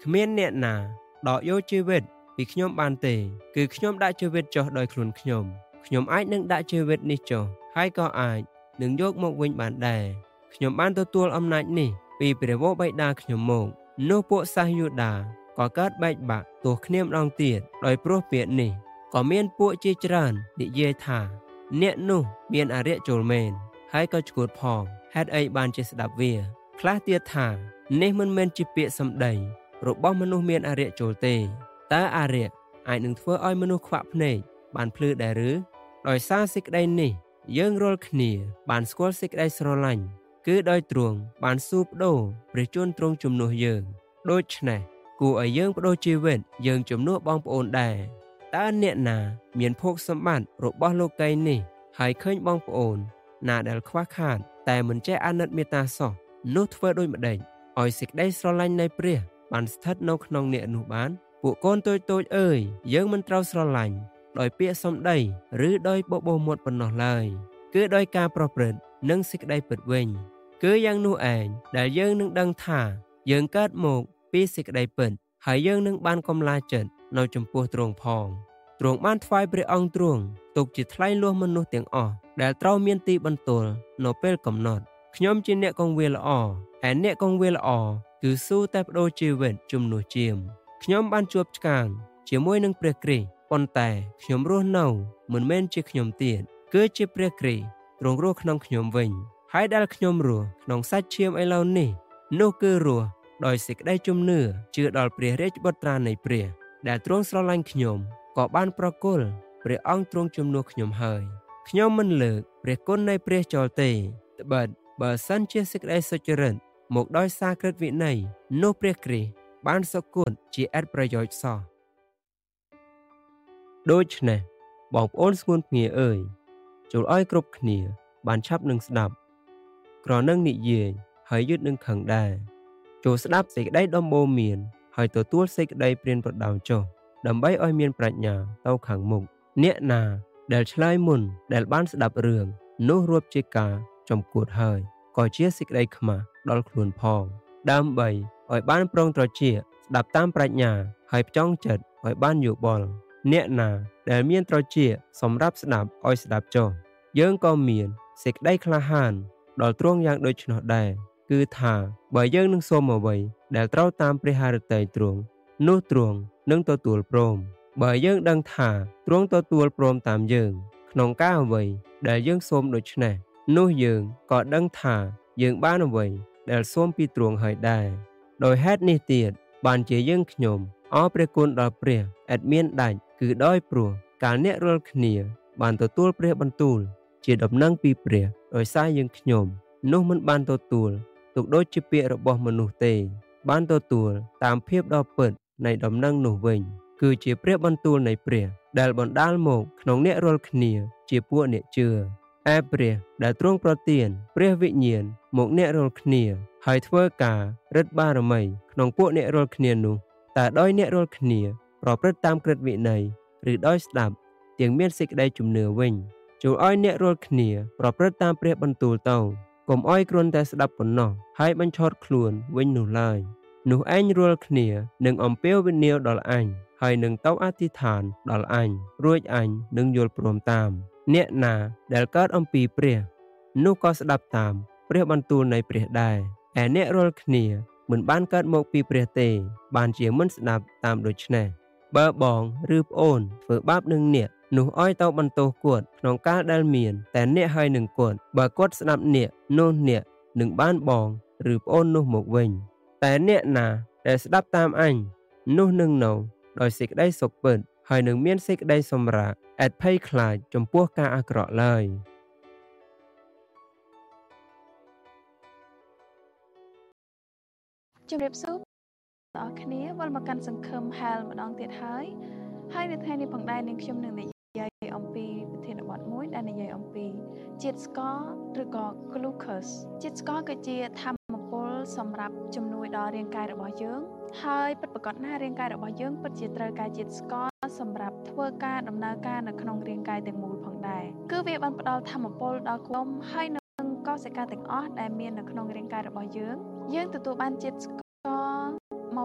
គ្មានអ្នកណាដកយកជីវិតពីខ្ញុំបានទេគឺខ្ញុំដាក់ជីវិតចុះដោយខ្លួនខ្ញុំអាចនឹងដាក់ជីវិតនេះចុះហើយក៏អាចនឹងយកមកវិញបានដែរខ្ញុំបានទទួលអំណាចនេះពីព្រះវរបិតាខ្ញុំមកនោះពួកសាសយូដាក៏កើតបែកបាក់ទោះគ្នាម្ដងទៀតដោយព្រោះពាក្យនេះក៏មានពួកជាច្រើននិយាយថាអ្នកនោះមានអរិយចូលមែនហើយក៏ឈួតផងហេតុអីបានជាស្ដាប់វាខ្លះទៀតថានេះមិនមែនជាពាក្យសម្ដីរបស់មនុស្សមានអរិយចូលទេតើអរិយអាចនឹងធ្វើឲ្យមនុស្សខ្វាក់ភ្នែកបានភ្លឺដែរឬដោយសារសេចក្តីនេះយើងរាល់គ្នាបានស្គាល់សេចក្តីស្រឡាញ់គឺដោយទ្រង់បានសួរបដូរព្រះជន្មទ្រង់ជំនួសយើងដូច្នេះគួរឲ្យយើងបដូរជីវិតយើងជំនួសបងប្អូនដែរតើអ្នកណាមានភោគសម្បត្តិរបស់លោកីយ៍នេះហើយឃើញបងប្អូនណាដែលខ្វះខាតតែមិនចេះអាណិតមេត្តាសោះនោះធ្វើដូចម្ដេចឲ្យសេចក្តីស្រឡាញ់នៃព្រះបានស្ថិតនៅក្នុងអ្នកនោះបានពួកកូនតូចអើយយើងមិនត្រូវស្រឡាញ់ដោយពាក្យសម្ដីឬដោយបបោមាត់ប៉ុណ្ណោះឡើយគឺដោយការប្រព្រឹត្តនិងសេចក្តីពិតវិញគឺយ៉ាងនោះឯងដែលយើងនឹងដឹងថាយើងកើតមកពីសេចក្តីពិតហើយយើងនឹងបានកំឡាចិត្តនៅចំពោះទ្រង់ផងទ្រង់បានថ្វាយព្រះអង្គទ្រង់ទុកជាថ្លៃលោះមនុស្សទាំងអស់ដែលត្រូវមានទីបន្ទោលនៅពេលកំណត់ខ្ញុំជាអ្នកកងវាលល្អឯអ្នកកងវាលល្អគឺស៊ូតែបដូរជីវិតជំនួសជាមខ្ញុំបានជួបឆ្កាងជាមួយនឹងព្រះគ្រីស្ទប៉ុន្តែខ្ញុំរស់នៅមិនមែនជាខ្ញុំទៀតគឺជាព្រះគ្រីស្ទទ្រង់រស់ក្នុងខ្ញុំវិញហើយដែលខ្ញុំរស់ក្នុងសាច់ឈាមឥឡូវនេះនោះគឺរស់ដោយសេចក្តីជំនឿជឿដល់ព្រះរាជបុត្រានៃព្រះដែលទ្រង់ស្រឡាញ់ខ្ញុំក៏បានប្រគល់ព្រះអង្គទ្រង់ជំនួសខ្ញុំហើយខ្ញុំមិនលើកព្រះគុណនៃព្រះចោលទេត្បិតបើសិនជាសេចក្តីសុចរិតមកដោយសារក្រឹតវិន័យនោះព្រះគ្រីស្ទបានសគត់ជាឥតប្រយោជន៍សោះដូច្នេះបងប្អូនស្ងួនភ្ងាអើយចូលឲ្យគ្រប់គ្នាបានឆាប់នឹងស្ដាប់ក្រនឹងនិយាយហើយយឺតនឹងខឹងដែរចូលស្ដាប់សេចក្តីដំបូន្មានហើយទទួលសេចក្តីព្រានប្រដៅចុះដើម្បីឲ្យមានប្រាជ្ញាទៅខាងមុខអ្នកណាដែលឆ្លើយមុនដែលបានស្ដាប់រឿងនោះរួបជាការចំគួតហើយក៏ជាសេចក្តីខ្មាស់ដល់ខ្លួនផងដើម្បីឲ្យបានប្រុងត្រចៀកស្ដាប់តាមប្រាជ្ញាហើយផ្ចង់ចិត្តឲ្យបានយោបល់អ្នកណាដែលមានត្រចៀកសម្រាប់ស្ដាប់ឲ្យស្ដាប់ចុះយើងក៏មានសេចក្តីក្លាហានដល់ទ្រង់យ៉ាងដូច្នោះដែរគឺថាបើយើងនឹងសូមអ្វីដែលត្រូវតាមព្រះハរតីទ្រង់នោះទ្រង់នឹងទទួលព្រមបើយើងដឹងថាទ្រង់ទទួលព្រមតាមយើងក្នុងការអ្វីដែលយើងសូមដូច្នេះនោះយើងក៏ដឹងថាយើងបានអ្វីដែលសូមពីទ្រង់ហើយដែរដោយហេតុនេះទៀតបានជាយើងខ្ញុំអរព្រះគុណដល់ព្រះឥតមានដាច់គឺដោយព្រោះកាលអ្នករាល់គ្នាបានទទួលព្រះបន្ទូលជាដំណឹងពីព្រះដោយសារយើងខ្ញុំនោះមិនបានទទួលទុកដូចជាពាក្យរបស់មនុស្សទេបានទទួលតាមភាពដ៏ពិតនៃដំណឹងនោះវិញគឺជាព្រះបន្ទូលនៃព្រះដែលបណ្ដាលមកក្នុងអ្នករាល់គ្នាជាពួកអ្នកជឿឯព្រះដែលទ្រង់ប្រទានព្រះវិញ្ញាណមកអ្នករាល់គ្នាហើយធ្វើការរិទ្ធបារមីក្នុងពួកអ្នករាល់គ្នានោះតើដោយអ្នករាល់គ្នាប្រព្រឹត្តតាមក្រឹតវិន័យឬដោយស្ដាប់ទាំងមានសេចក្តីជំនឿវិញចូលឲ្យអ្នករាល់គ្នាប្រព្រឹត្តតាមព្រះបន្ទូលទៅកុំឲ្យគ្រាន់តែស្ដាប់ប៉ុណ្ណោះហើយបញ្ឆោតខ្លួនវិញនោះឡើយនោះឯងរាល់គ្នានឹងអំពាវនាវដល់អញហើយនឹងទៅអធិដ្ឋានដល់អញរួចអញនឹងយល់ព្រមតាមអ្នកណាដែលកើតអំពីព្រះនោះក៏ស្ដាប់តាមព្រះបន្ទូលនៃព្រះដែរឯអ្នករាល់គ្នាមិនបានកើតមកពីព្រះទេបានជាមិនស្ដាប់តាមដូច្នេះបើបងឬប្អូនធ្វើបាបនឹងអ្នកនោះឲ្យទៅបន្ទោសគាត់ក្នុងកាលដែលមានតែអ្នកហើយនឹងគាត់បើគាត់ស្ដាប់អ្នកនោះអ្នកនឹងបានបងឬប្អូននោះមកវិញតែអ្នកណាដែលស្ដាប់តាមអញនោះនឹងនៅដោយសេចក្តីសុខពិតហើយនឹងមានសេចក្តីសម្រាកឥតភ័យខ្លាចចំពោះការអាក្រក់ឡើយជំរាបសួរបងប្អូនគ្នាវិលមកកាន់សង្ឃឹម Hell ម្ដងទៀតហើយនៅថ្ងៃនេះផងដែរនាងខ្ញុំនឹងនិយាយអំពីប្រធានបទមួយដែលនិយាយអំពីជាតិស្ករឬក៏ glucose ជាតិស្ករគឺជាថាមពលសម្រាប់ជំនួយដល់រាងកាយរបស់យើងហើយពិតប្រាកដណាស់រាងកាយរបស់យើងពិតជាត្រូវការជាតិស្ករសម្រាប់ធ្វើការដំណើរការនៅក្នុងរាងកាយទាំងមូលផងដែរគឺវាបានផ្ដល់ថាមពលដល់ខ្លួនហើយនឹងកោសិកាទាំងអស់ដែលមាននៅក្នុងរាងកាយរបស់យើងទទួលបានជាតិស្ករមក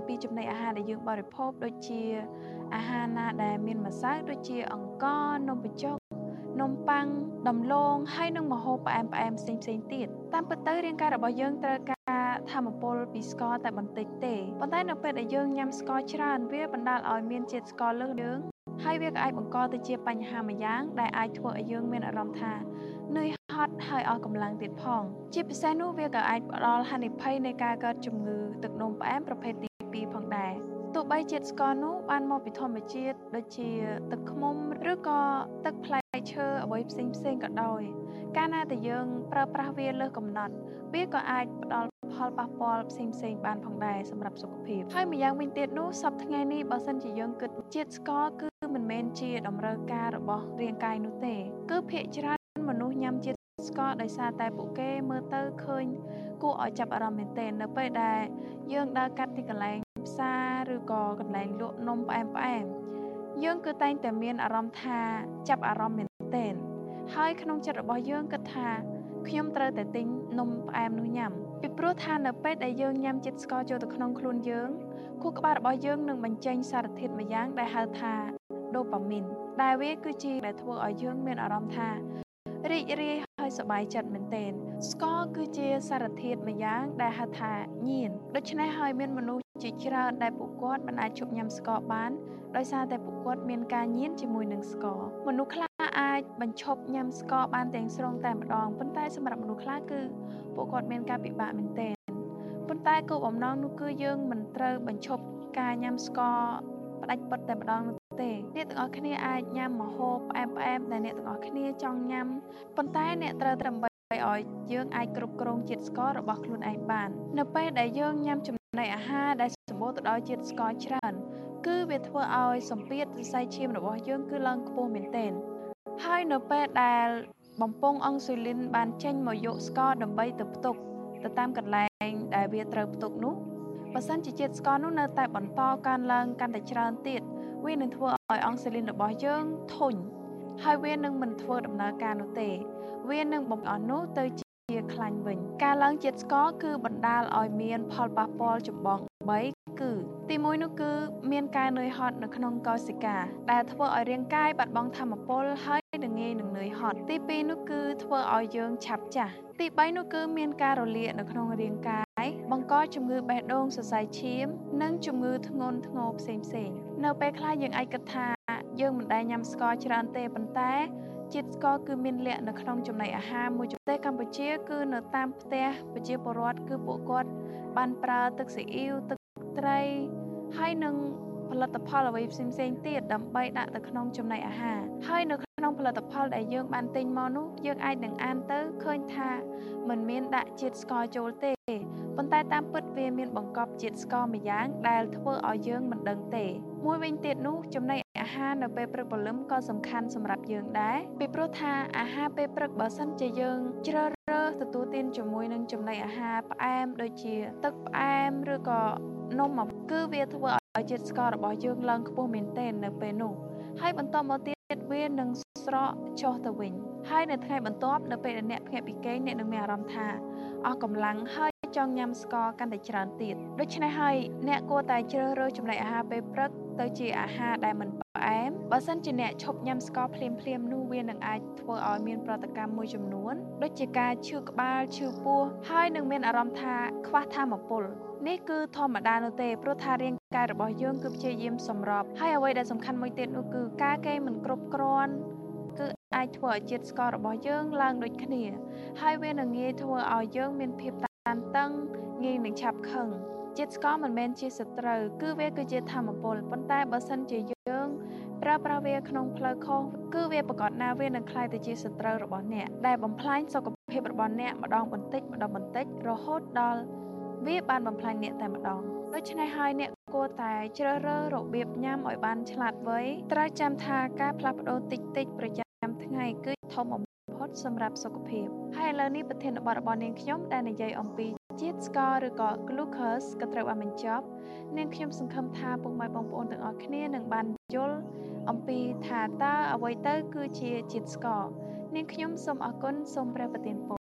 មកពីចំណីអាហារដែលយើងបរិភោគដូចជាអាហារណាដែលមានម្សៅដូចជាអង្ករនំបញ្ចុកនំប៉័ងដំឡូងហើយនិងម្ហូបផ្អែមផ្សេងទៀតតាមពិតទៅរាងកាយរបស់យើងត្រូវការថាមពលពីស្ករតែបន្តិចទេប៉ុន្តែនៅពេលដែលយើងញ៉ាំស្ករច្រើនវាបណ្ដាលឲ្យមានជាតិស្ករលើសយើងហើយវាក៏អាចបង្កទៅជាបញ្ហាមួយយ៉ាងដែលអាចធ្វើឲ្យយើងមានអារម្មណ៍ថានឿយហត់ហើយអស់កម្លាំងទៀតផងជាពិសេសនោះវាក៏អាចផ្ដល់ហានិភ័យនៃការកើតជំងឺទឹកនោមផ្អែមប្រភេទទី2ផងដែរទោះបីជាតិស្ករនោះបានមកពីធម្មជាតិដូចជាទឹកឃ្មុំឬក៏ទឹកផ្លែឈើអ្វីផ្សេងក៏ដោយកាលណាតែយើងប្រើប្រាស់វាលើសកំណត់វាក៏អាចផ្ដល់ផលប៉ះពាល់ផ្សេងបានផងដែរសម្រាប់សុខភាពហើយម្យ៉ាងវិញទៀតនោះសប្តាហ៍ថ្ងៃនេះបើសិនជាយើងគិតជាតិស្ករគឺមិនមែនជាតម្រូវការរបស់រាងកាយនោះទេគឺភាគច្រើនមនុស្សញ៉ាំជាតិស្ករដោយសារតែពួកគេមើលទៅឃើញគួរឲ្យចាប់អារម្មណ៍មែនទែននៅពេលដែលយើងដើរកាត់ទីកន្លែងផ្សារឬក៏កន្លែងលក់នំផ្អែមយើងគឺតែងតែមានអារម្មណ៍ថាចាប់អារម្មណ៍មែនទែនហើយក្នុងចិត្តរបស់យើងគិតថាខ្ញុំត្រូវតែទិញនំផ្អែមនោះញ៉ាំពីព្រោះថានៅពេលដែលយើងញ៉ាំជាតិស្ករចូលទៅក្នុងខ្លួនយើងខួរក្បាលរបស់យើងនឹងបញ្ចេញសារធាតុមួយយ៉ាងដែលហៅថាដូប៉ាមីនដែលវាគឺជាដែលធ្វើឲ្យយើងមានអារម្មណ៍ថារីករាយហើយសប្បាយចិត្តមែនទែនស្ករគឺជាសារធាតុមួយយ៉ាងដែលហៅថាញៀនដូច្នេះហើយមានមនុស្សជាច្រើនដែលពួកគាត់មិនអាចជប់ញ៉ាំស្ករបានដោយសារតែពួកគាត់មានការញៀនជាមួយនឹងស្ករមនុស្សខ្លះអាចបញ្ឈប់ញ៉ាំស្ករបានទាំងស្រុងតែម្ដងប៉ុន្តែសម្រាប់មនុស្សខ្លះគឺពួកគាត់មានការពិបាកមែនទែនប៉ុន្តែគោលបំណងនោះគឺយើងមិនត្រូវបញ្ឈប់ការញ៉ាំស្ករផ្ដាច់ពិតតែម្ដងនោះទេអ្នកទាំងអស់គ្នាអាចញ៉ាំម្ហូបផ្អែមដែលអ្នកទាំងអស់គ្នាចង់ញ៉ាំប៉ុន្តែអ្នកត្រូវដើម្បីឲ្យយើងអាចគ្រប់គ្រងជាតិស្កររបស់ខ្លួនឯងបាននៅពេលដែលយើងញ៉ាំចំណីអាហារដែលសម្បូរទៅដោយជាតិស្ករច្រើនគឺវាធ្វើឲ្យសម្ពាធសរសៃឈាមរបស់យើងគឺឡើងខ្ពស់មែនទែនហើយនៅពេលដែលបំពង់អង់ស៊ូលីនបានចេញមកយកស្ករដើម្បីទៅផ្ទុកទៅតាមកន្លែងដែលវាត្រូវផ្ទុកនោះបើសិនជាជាតិស្ករនោះនៅតែបន្តកើនឡើងកាន់តែច្រើនទៀតវានឹងធ្វើឲ្យអង់ស៊ូលីនរបស់យើងធុញហើយវានឹងមិនធ្វើដំណើរការនោះទេវានឹងបំអស់នោះទៅជាខ្លាញ់វិញការឡើងជាតិស្ករគឺបណ្ដាលឲ្យមានផលប៉ះពាល់ចម្បង3គឺទី1នោះគឺមានការនឿយហត់នៅក្នុងកោសិកាដែលធ្វើឲ្យរាងកាយបាត់បង់ថាមពលហើយនឹងងាយនឹងនឿយហត់ទី2នោះគឺធ្វើឲ្យយើងឆាប់ចាស់ទី3នោះគឺមានការរលាកនៅក្នុងរាងកាយបង្កជំងឺបេះដូងសរសៃឈាមនិងជំងឺធ្ងន់ធ្ងរផ្សេងនៅពេលខ្លះយើងអាចគិតថាយើងមិនដែលញ៉ាំស្ករច្រើនទេប៉ុន្តែជាតិស្ករគឺមានលាក់នៅក្នុងចំណីអាហារមួយប្រទេសកម្ពុជាគឺនៅតាមផ្ទះប្រជាពលរដ្ឋគឺពួកគាត់បានប្រើទឹកស៊ីអ៊ីវទឹកត្រីហើយនឹងផលិតផលអ្វីផ្សេងទៀតដើម្បីដាក់ទៅក្នុងចំណីអាហារហើយនៅក្នុងផលិតផលដែលយើងបានទិញមកនោះយើងអាចនឹងអានទៅឃើញថាมันមានដាក់ជាតិស្ករចូលទេប៉ុន្តែតាមពិតវាមានបង្កប់ជាតិស្ករមួយយ៉ាងដែលធ្វើឲ្យយើងមិនដឹងទេមួយវិញទៀតនោះចំណីអាហារនៅពេលព្រឹកព្រលឹមក៏សំខាន់សម្រាប់យើងដែរពីព្រោះថាអាហារពេលព្រឹកបើសិនជាយើងជ្រើសរើសទទួលទានជាមួយនឹងចំណីអាហារផ្អែមដូចជាទឹកផ្អែមឬក៏នំគឺវាធ្វើឲ្យជាតិស្កររបស់យើងឡើងខ្ពស់មែនទែននៅពេលនោះហើយបន្តមកទៀតវានឹងស្រកចុះទៅវិញហើយនៅថ្ងៃបន្ទាប់នៅពេលដែលអ្នកភ្ញាក់ពីគេងអ្នកនឹងមានអារម្មណ៍ថាអស់កម្លាំងហើយចង់ញ៉ាំស្ករកាន់តែច្រើនទៀតដូច្នេះហើយអ្នកគួរតែជ្រើសរើសចំណីអាហារពេលព្រឹកទៅជាអាហារដែលមិនផ្អែមបើសិនជាអ្នកឈប់ញ៉ាំស្ករភ្លាមនោះវានឹងអាចធ្វើឲ្យមានប្រតិកម្មមួយចំនួនដូចជាការឈឺក្បាលឈឺពោះហើយនឹងមានអារម្មណ៍ថាខ្វះថាមពលនេះគឺធម្មតានោះទេព្រោះថារាងកាយរបស់យើងគឺព្យាយាមសម្របហើយអ្វីដែលសំខាន់មួយទៀតនោះគឺការគេមិនគ្រប់គ្រាន់គឺអាចធ្វើឲ្យជាតិស្កររបស់យើងឡើងដូចគ្នាហើយវានឹងងាយធ្វើឲ្យយើងមានភាពតានតឹងងាយនឹងឆាប់ខឹងជាតិស្ករមិនមែនជាសត្រូវគឺវាគឺជាធម្មពលប៉ុន្តែបើសិនជាយើងប្រើប្រាស់វាក្នុងផ្លូវខុសគឺវាប្រកាសណាវានឹងក្លាយទៅជាសត្រូវរបស់អ្នកដែលបំផ្លាញសុខភាពរបស់អ្នកម្ដងបន្តិចរហូតដល់វាបានបំផ្លាញអ្នកតែម្ដងដូច្នេះហើយអ្នកគួរតែជ្រើសរើសរបៀបញ៉ាំឲ្យបានឆ្លាតវៃត្រូវចាំថាការផ្លាស់ប្ដូរតិចប្រចាំថ្ងៃគឺធំបំផុតសម្រាប់សុខភាពហើយឥឡូវនេះប្រធានបទរបស់នាងខ្ញុំដែលនិយាយអំពីជាតិស្ករឬក៏ glucose ក៏ត្រូវបានបញ្ចប់នាងខ្ញុំសង្ឃឹមថាពុកម៉ែបងប្អូនទាំងអស់គ្នានឹងបានយល់អំពីថាតើអ្វីទៅគឺជាជាតិស្ករនាងខ្ញុំសូមអរគុណសូមព្រះប្រទានពរ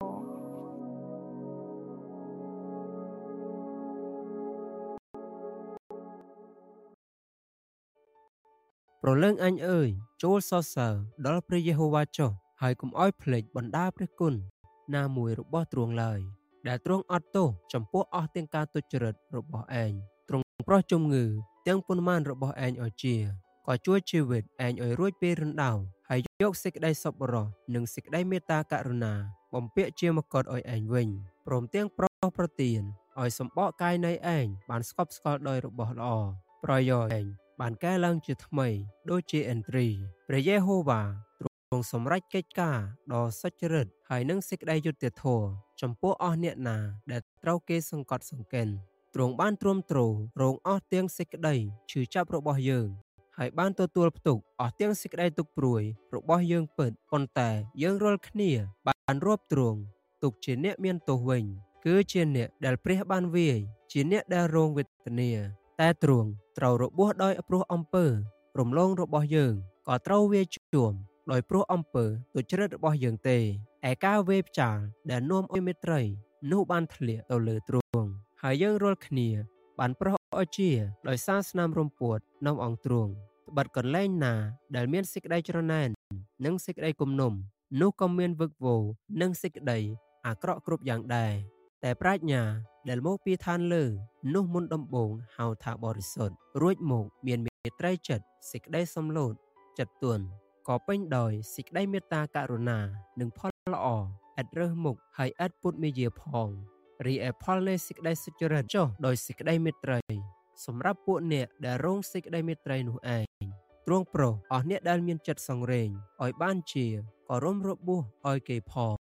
ប្រលឹងអញអើយចូលសរសើរដល់ព្រះយេហូវ៉ាចុះហើយកុំឲ្យភ្លេចបណ្ដាព្រះគុណណាមួយរបស់ទ្រង់ឡើយដែលទ្រង់អត់ទោសចំពោះអស់ទាំងការទុច្ចរិតរបស់ឯងទ្រង់ប្រោះជំងឺទាំងប៉ុន្មានរបស់ឯងឲ្យជាក៏ជួយជីវិតឯងឲ្យរួចពីរណ្ដៅហើយយកសេចក្តីសប្បុរសនិងសេចក្តីមេត្តាករុណាបំពាក់ជាមកុដឲ្យឯងវិញព្រមទាំងប្រោសប្រទានឲ្យសម្បកកាយនៃឯងបានស្កប់ស្កល់ដោយរបស់ល្អប្រយោជន៍ឯងបានកែឡើងជាថ្មីដូចជាឥន្ទ្រីព្រះយេហូវ៉ាទ្រង់សម្រេចកិច្ចការដ៏សុចរិតហើយនឹងសេចក្តីយុត្តិធម៌ចំពោះអស់អ្នកណាដែលត្រូវគេសង្កត់សង្កិនទ្រង់បានទ្រាំទ្ររងអស់ទាំងសេចក្តីឈឺចាប់របស់យើងហើយបានទទួលផ្ទុកអស់ទាំងសេចក្តីទុក្ខព្រួយរបស់យើងពិតប៉ុន្តែយើងរាល់គ្នាបានរាប់ទ្រង់ទុកជាអ្នកមានទោសវិញគឺជាអ្នកដែលព្រះបានវាយជាអ្នកដែលរងវេទនាតែទ្រង់ត្រូវរបួសដោយព្រោះអំពើរំលងរបស់យើងក៏ត្រូវវាយជួមដោយព្រោះអំពើទុច្ចរិតរបស់យើងទេឯការវេយផ្ចាលដែលនាំឲ្យមេត្រីនោះបានធ្លាក់ទៅលើទ្រង់ហើយយើងរាល់គ្នាបានប្រោសឲ្យជាដោយសារស្នាមរំពួតនៅអង្គទ្រង់ត្បិតកន្លែងណាដែលមានសេចក្តីច្រណែននិងសេចក្តីគំនុំនោះក៏មានវឹកវរនិងសេចក្តីអាក្រក់គ្រប់យ៉ាងដែរតែប្រាជ្ញាដែលមកពីឋានលើនោះមុនដំបូងហៅថាបរិសុទ្ធរួចមកមានមេត្រីចិត្តសេចក្តីសំឡូតចិត្តទន់ក៏ពេញដោយសេចក្តីមេត្តាករុណានិងផលល្អឥតរើសមុខហើយឥតពុតមាយាផងរីឯផលនៃសេចក្តីសុចរិតចុះដោយសេចក្តីមេត្រីសម្រាប់ពួកអ្នកដែលរងសេចក្តីមេត្រីនោះឯងទ្រង់ប្រោសអស់អ្នកដែលមានចិត្តសង្រេងឲ្យបានជាក៏រំរបួសឲ្យគេផង